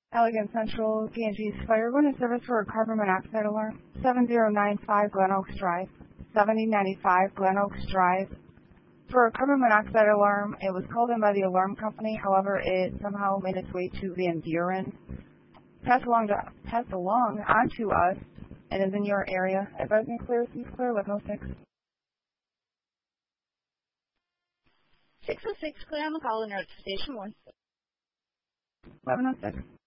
Elegant Central P&G's fire running service for a carbon monoxide alarm. 7095 Glen Oaks Drive. 7095 Glen Oaks Drive. For a carbon monoxide alarm, it was called in by the alarm company. However, it somehow made its way to Van Buren. Passed along onto us and is in your area. Advising clear, cease clear with 06. 606, clear on the call and route to station 1. 1106.